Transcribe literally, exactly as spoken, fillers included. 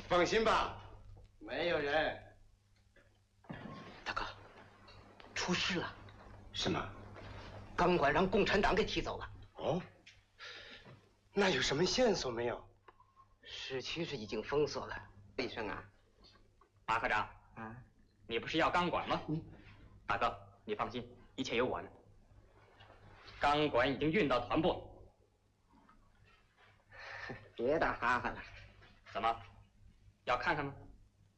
放心吧，没有人。 大哥，出事了！ 什么？ 钢管让共产党给踢走了。 哦，那有什么线索没有？ 市区是已经封锁了。医生啊， 马科长啊， 你不是要钢管吗？嗯，大哥，你放心，一切有我呢。钢管已经运到团部了。 别打哈哈了。 怎么，要看看吗？